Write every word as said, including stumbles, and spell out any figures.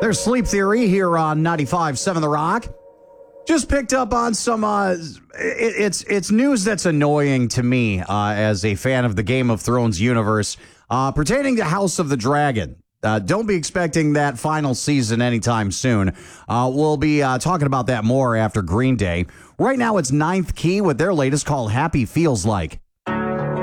There's Sleep Theory here on ninety-five point seven The Rock. Just picked up on some, uh, it, it's it's news that's annoying to me uh, as a fan of the Game of Thrones universe uh, pertaining to House of the Dragon. Uh, don't be expecting that final season anytime soon. Uh, we'll be uh, talking about that more after Green Day. Right now, it's Ninth Key with their latest called Happy Feels Like.